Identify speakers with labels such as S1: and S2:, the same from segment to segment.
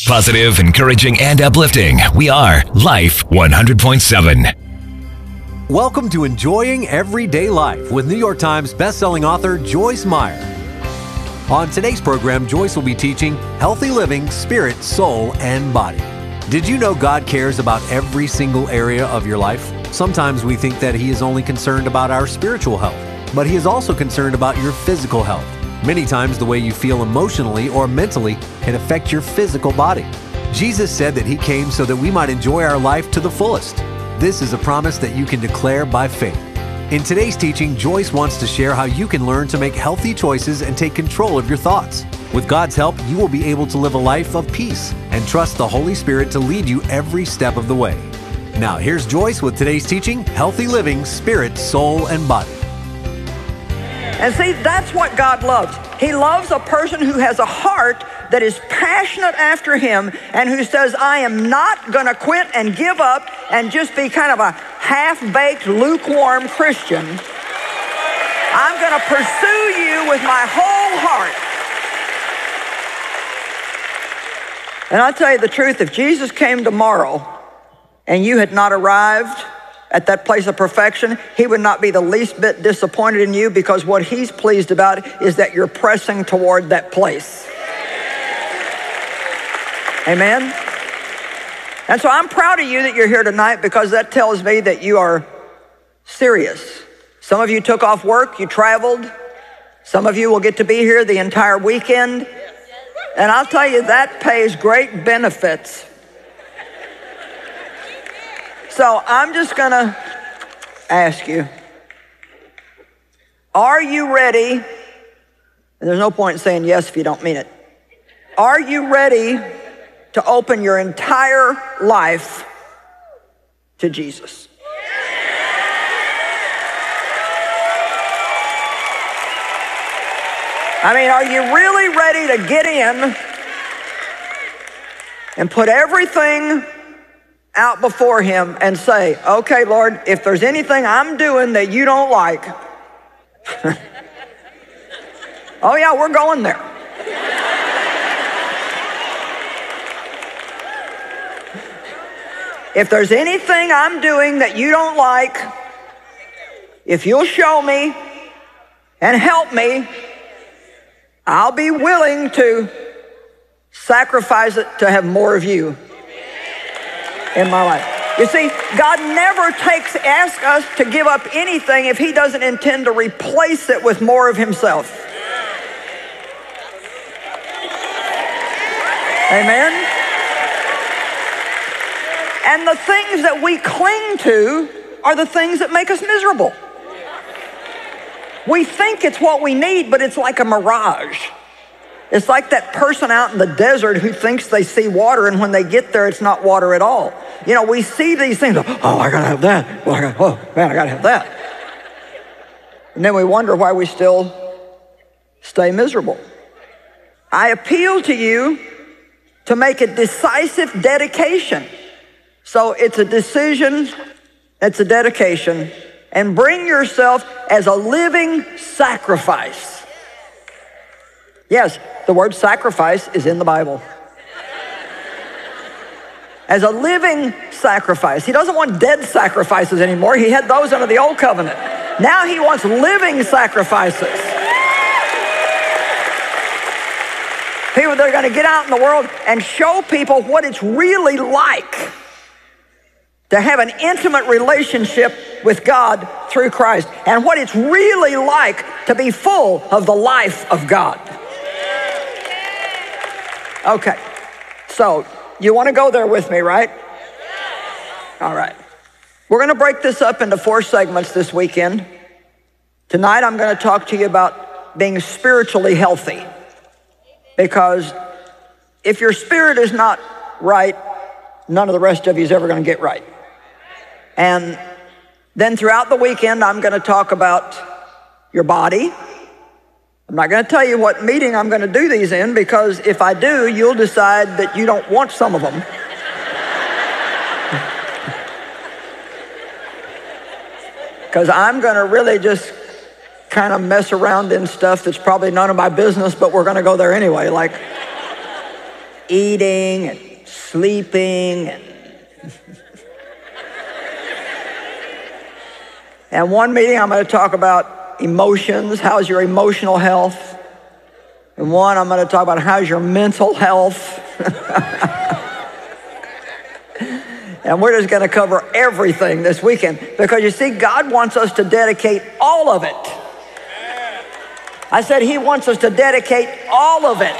S1: Positive, encouraging, and uplifting. We are Life 100.7.
S2: Welcome to Enjoying Everyday Life with New York Times bestselling author Joyce Meyer. On today's program, Joyce will be teaching healthy living, spirit, soul, and body. Did you know God cares about every single area of your life? Sometimes we think that He is only concerned about our spiritual health, but He is also concerned about your physical health. Many times the way you feel emotionally or mentally can affect your physical body. Jesus said that He came so that we might enjoy our life to the fullest. This is a promise that you can declare by faith. In today's teaching, Joyce wants to share how you can learn to make healthy choices and take control of your thoughts. With God's help, you will be able to live a life of peace and trust the Holy Spirit to lead you every step of the way. Now, here's Joyce with today's teaching, Healthy Living, Spirit, Soul, and Body.
S3: And see, that's what God loves. He loves a person who has a heart that is passionate after Him and who says, I am not going to quit and give up and just be kind of a half-baked, lukewarm Christian. I'm going to pursue you with my whole heart. And I'll tell you the truth, if Jesus came tomorrow and you had not arrived at that place of perfection, He would not be the least bit disappointed in you, because what He's pleased about is that you're pressing toward that place. Amen? And so I'm proud of you that you're here tonight, because that tells me that you are serious. Some of you took off work, you traveled. Some of you will get to be here the entire weekend. And I'll tell you, that pays great benefits. So I'm just going to ask you, are you ready? And there's no point in saying yes if you don't mean it. Are you ready to open your entire life to Jesus? I mean, are you really ready to get in and put everything out before Him and say, okay, Lord, if there's anything I'm doing that you don't like, oh yeah, we're going there. If there's anything I'm doing that you don't like, if you'll show me and help me, I'll be willing to sacrifice it to have more of you in my life. You see, God never asks us to give up anything if He doesn't intend to replace it with more of Himself. Amen? And the things that we cling to are the things that make us miserable. We think it's what we need, but it's like a mirage. It's like that person out in the desert who thinks they see water, and when they get there, it's not water at all. You know, we see these things, oh, I gotta have that. Oh, man, I gotta have that. And then we wonder why we still stay miserable. I appeal to you to make a decisive dedication. So it's a decision, it's a dedication, and bring yourself as a living sacrifice. Yes, the word sacrifice is in the Bible. As a living sacrifice. He doesn't want dead sacrifices anymore. He had those under the old covenant. Now He wants living sacrifices. People that are going to get out in the world and show people what it's really like to have an intimate relationship with God through Christ, and what it's really like to be full of the life of God. Okay, so you want to go there with me, right? All right. We're going to break this up into 4 segments this weekend. Tonight I'm going to talk to you about being spiritually healthy, because if your spirit is not right, none of the rest of you is ever going to get right. And then throughout the weekend, I'm going to talk about your body. I'm not going to tell you what meeting I'm going to do these in, because if I do, you'll decide that you don't want some of them. Because I'm going to really just kind of mess around in stuff that's probably none of my business, but we're going to go there anyway. Like, eating and sleeping and one meeting I'm going to talk about emotions. How's your emotional health? And one I'm going to talk about how's your mental health. And we're just going to cover everything this weekend because you see, God wants us to dedicate all of it. I said he wants us to dedicate all of it.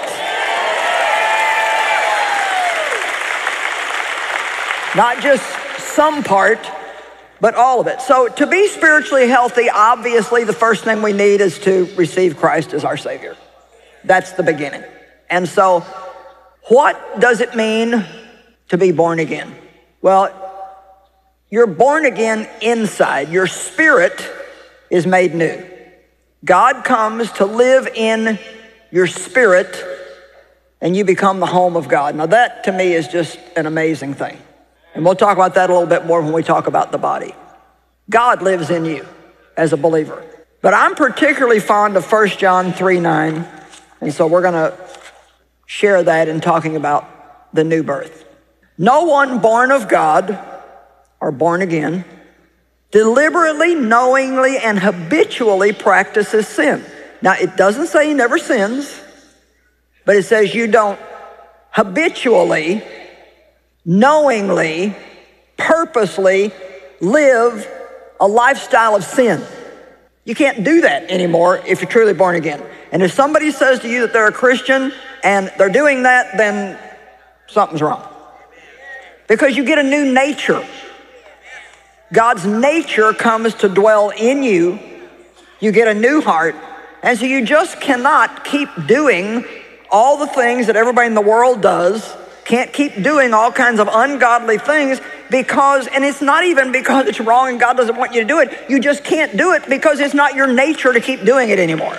S3: Not just some part, but all of it. So to be spiritually healthy, obviously the first thing we need is to receive Christ as our Savior. That's the beginning. And so what does it mean to be born again? Well, you're born again inside. Your spirit is made new. God comes to live in your spirit and you become the home of God. Now that to me is just an amazing thing. And we'll talk about that a little bit more when we talk about the body. God lives in you as a believer. But I'm particularly fond of 1 John 3:9. And so we're going to share that in talking about the new birth. No one born of God or born again deliberately, knowingly, and habitually practices sin. Now, it doesn't say he never sins, but it says you don't habitually, knowingly, purposely live a lifestyle of sin. You can't do that anymore if you're truly born again. And if somebody says to you that they're a Christian and they're doing that, then something's wrong. Because you get a new nature. God's nature comes to dwell in you. You get a new heart. And so you just cannot keep doing all the things that everybody in the world does. Can't keep doing all kinds of ungodly things because, and it's not even because it's wrong and God doesn't want you to do it. You just can't do it because it's not your nature to keep doing it anymore.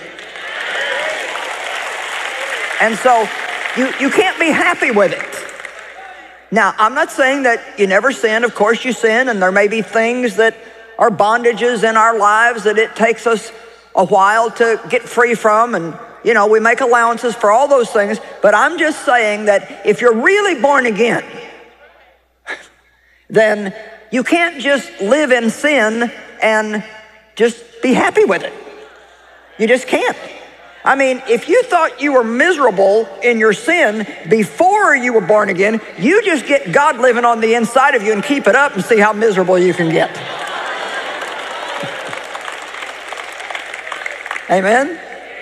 S3: And so you can't be happy with it. Now, I'm not saying that you never sin. Of course you sin, and there may be things that are bondages in our lives that it takes us a while to get free from, and you know, we make allowances for all those things. But I'm just saying that if you're really born again, then you can't just live in sin and just be happy with it. You just can't. I mean, if you thought you were miserable in your sin before you were born again, you just get God living on the inside of you and keep it up and see how miserable you can get. Amen?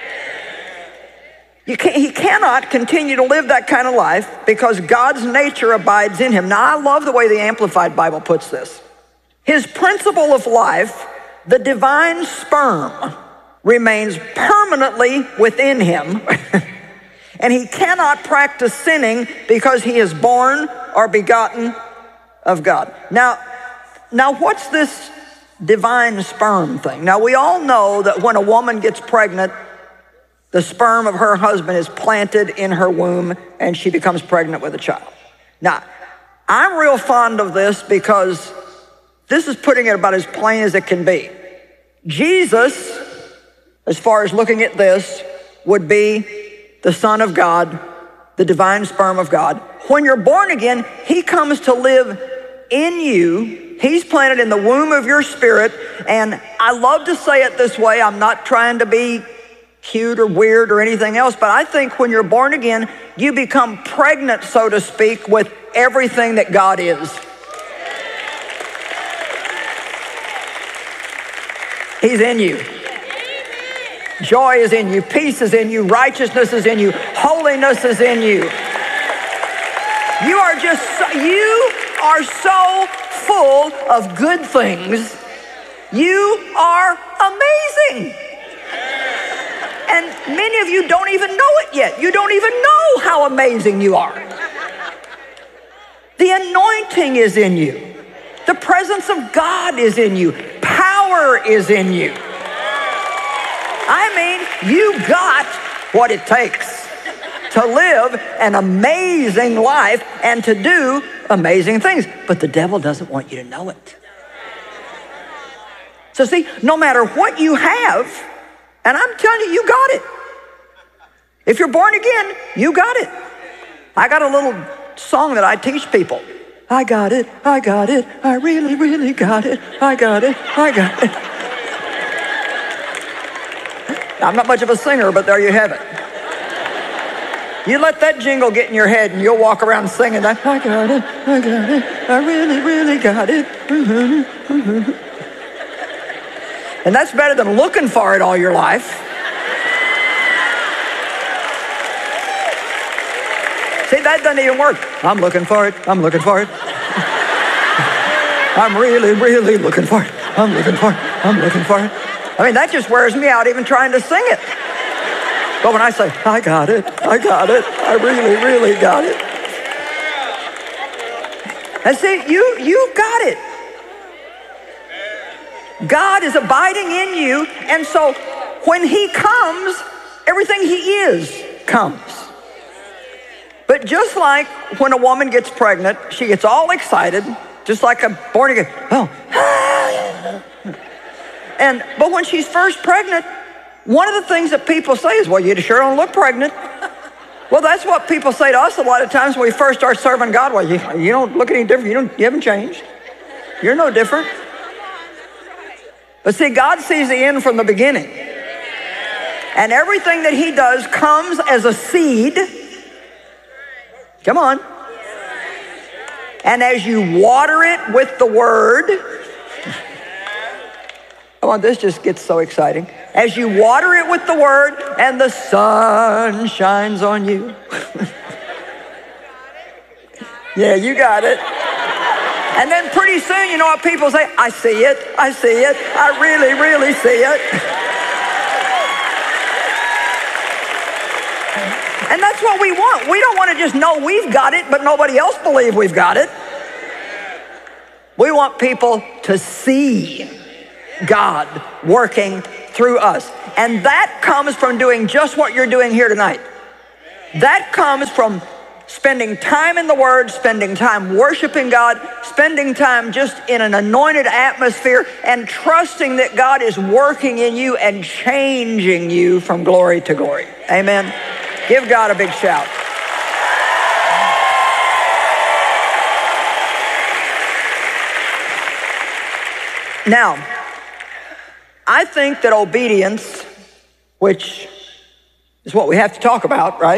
S3: He cannot continue to live that kind of life because God's nature abides in him. Now, I love the way the Amplified Bible puts this. His principle of life, the divine sperm, remains permanently within him, and he cannot practice sinning because he is born or begotten of God. Now what's this divine sperm thing? Now, we all know that when a woman gets pregnant, the sperm of her husband is planted in her womb and she becomes pregnant with a child. Now, I'm real fond of this because this is putting it about as plain as it can be. Jesus, as far as looking at this, would be the Son of God, the divine sperm of God. When you're born again, he comes to live in you. He's planted in the womb of your spirit. And I love to say it this way. I'm not trying to be cute or weird or anything else, but I think when you're born again, you become pregnant, so to speak, with everything that God is. He's in you. Joy is in you, peace is in you, righteousness is in you, holiness is in you. You are so full of good things. You are amazing. And many of you don't even know it yet. You don't even know how amazing you are. The anointing is in you. The presence of God is in you. Power is in you. I mean, you got what it takes to live an amazing life and to do amazing things. But the devil doesn't want you to know it. So see, no matter what you have, and I'm telling you, you got it. If you're born again, you got it. I got a little song that I teach people. I got it, I really, really got it, I got it. I'm not much of a singer, but there you have it. You let that jingle get in your head and you'll walk around singing that, I got it, I really, really got it. And that's better than looking for it all your life. See, that doesn't even work. I'm looking for it. I'm really, really looking for it. I'm looking for it. I mean, that just wears me out even trying to sing it. But when I say, I got it, I really, really got it. And see, you got it. God is abiding in you, and so when he comes, everything he is comes. But just like when a woman gets pregnant, she gets all excited, just like a born again. But when she's first pregnant, one of the things that people say is, well, you sure don't look pregnant. Well, that's what people say to us a lot of times when we first start serving God. Well, you don't look any different. You haven't changed. You're no different. But see, God sees the end from the beginning. And everything that he does comes as a seed. Come on. And as you water it with the word, come on, this just gets so exciting. As you water it with the word and the sun shines on you. Yeah, you got it. And then pretty soon, you know what people say? I see it. I really, really see it. And that's what we want. We don't want to just know we've got it, but nobody else believe we've got it. We want people to see God working through us. And that comes from doing just what you're doing here tonight. That comes from spending time in the Word, spending time worshiping God, spending time just in an anointed atmosphere, and trusting that God is working in you and changing you from glory to glory. Amen. Give God a big shout. Now, I think that obedience, which is what we have to talk about, right?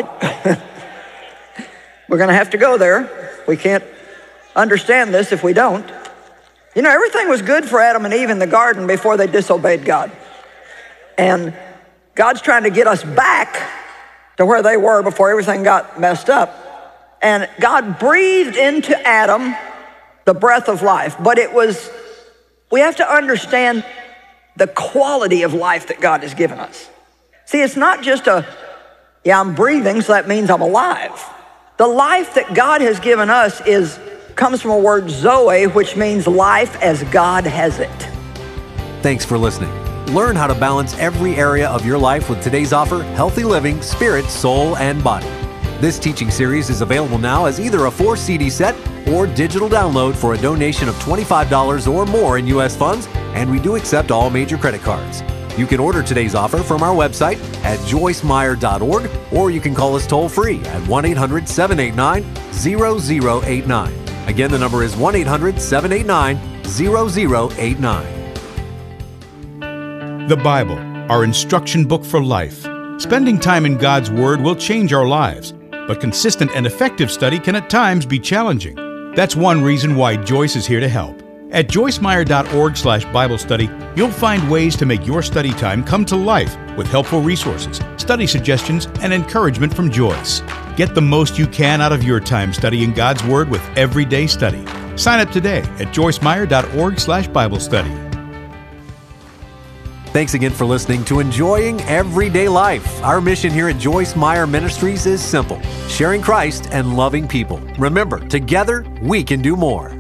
S3: We're going to have to go there. We can't understand this if we don't. You know, everything was good for Adam and Eve in the garden before they disobeyed God. And God's trying to get us back to where they were before everything got messed up. And God breathed into Adam the breath of life. But we have to understand the quality of life that God has given us. See, it's not just I'm breathing, so that means I'm alive. The life that God has given us comes from a word Zoe, which means life as God has it.
S2: Thanks for listening. Learn how to balance every area of your life with today's offer, Healthy Living, Spirit, Soul, and Body. This teaching series is available now as either a 4-CD set or digital download for a donation of $25 or more in U.S. funds, and we do accept all major credit cards. You can order today's offer from our website at joycemeyer.org, or you can call us toll-free at 1-800-789-0089. Again, the number is 1-800-789-0089.
S4: The Bible, our instruction book for life. Spending time in God's Word will change our lives, but consistent and effective study can at times be challenging. That's one reason why Joyce is here to help. At joycemeyer.org/Bible study, you'll find ways to make your study time come to life with helpful resources, study suggestions, and encouragement from Joyce. Get the most you can out of your time studying God's Word with Everyday Study. Sign up today at joycemeyer.org/Bible study.
S2: Thanks again for listening to Enjoying Everyday Life. Our mission here at Joyce Meyer Ministries is simple: sharing Christ and loving people. Remember, together we can do more.